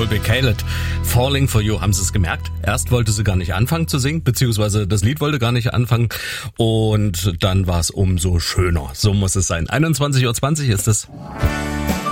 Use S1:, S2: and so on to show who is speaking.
S1: Colby Caleb. Falling for You, haben Sie es gemerkt? Erst wollte sie gar nicht anfangen zu singen, beziehungsweise das Lied wollte gar nicht anfangen und dann war es umso schöner. So muss es sein. 21:20 Uhr ist es.